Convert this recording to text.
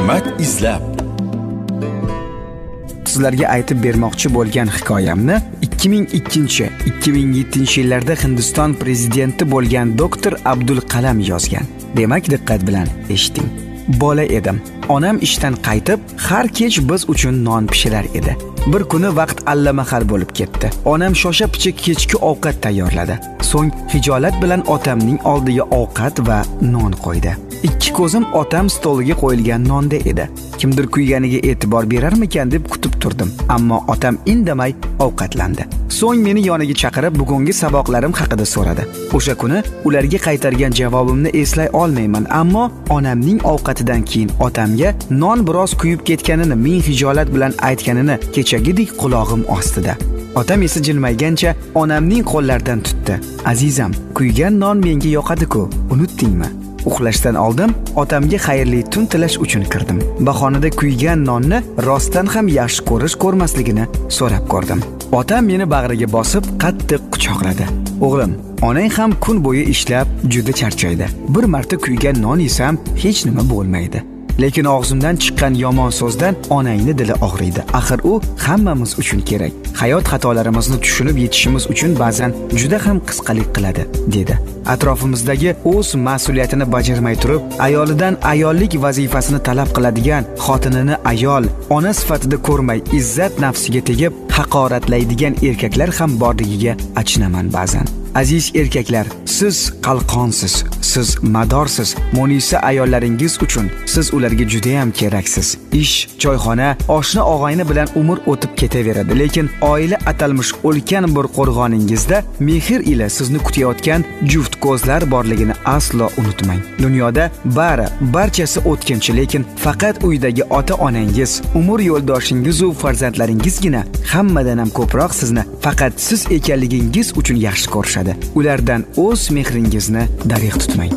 hikmat izlab. Sizlarga aytib bermoqchi bo'lgan hikoyamni 2002-2007 yillarda Hindiston prezidenti bo'lgan doktor Abdul Kalam yozgan. Demak, diqqat bilan eshiting. Bola edim. Onam ishdan qaytib, har kech biz uchun non pishirar edi. Bir kuni vaqt allamahal bo'lib ketdi. Onam shosha-pisha kechki ovqat tayyorladi. So'ng hijolat bilan otamning oldiga ovqat va non qo'ydi. Ikki ko'zim otam stoliga qo'yilgan nonda edi. Kimdir kuyganiga e'tibor berarmikan deb kutib turdim, ammo otam indamay ovqatlandi. So'ng meni yoniga chaqirib bugungi saboqlarim haqida so'radi. O'sha kuni ularga qaytargan javobimni eslay olmayman, ammo onamning ovqatidan keyin otamga non biroz kuyib ketganini, men hijolat bilan aytganini kechagidek qulog'im ostida. Otam esa jilmaygancha onamning qo'llaridan tutdi. Azizam, kuygan non menga yoqadi-ku, unutdingmi? Uxlashdan oldin otamga xayrli tun tilash uchun kirdim. Bahonada kuygan nonni rostdan ham yaxshi ko'rmasligini so'rab ko'rdim. Otam meni bag'riga bosib qattiq quchoqladi. O'g'lim, onang ham kun bo'yi ishlab juda charchaydi. Bir marta kuygan non yesam hech nima bo'lmaydi. Lekin og'zimdan chiqqan yomon so'zdan onangni dili og'riydi. Axir u hammamiz uchun kerak. Hayot xatolarimizni tushunib yetishimiz uchun ba'zan juda ham qisqalik qiladi, dedi. Atrofimizdagi o'z mas'uliyatini bajarmay turib, ayolidan ayollik vazifasini talab qiladigan, xotinini ayol, ona sifatida ko'rmay, izzat nafsiga tegib, haqoratlaydigan erkaklar ham borligiga achinaman ba'zan. Aziz erkaklar, siz qalqonsiz, siz madorsiz. Munisa ayollaringiz uchun siz ularga juda ham keraksiz. Ish, choyxona, oshna og'ayni bilan umr o'tib ketaveradi, lekin oila atalmish ulkan bir qo'rg'oningizda mehr ila sizni kutayotgan juft ko'zlar borligini aslo unutmang. Dunyoda barchasi o'tkinchi, lekin faqat uydagi ota-onangiz, umr yo'ldoshingiz va farzandlaringizgina hammadan ham ko'proq sizni faqat siz ekanligingiz uchun yaxshi ko'rishadi. Ulardan o'z mehringizni darig' tutmang.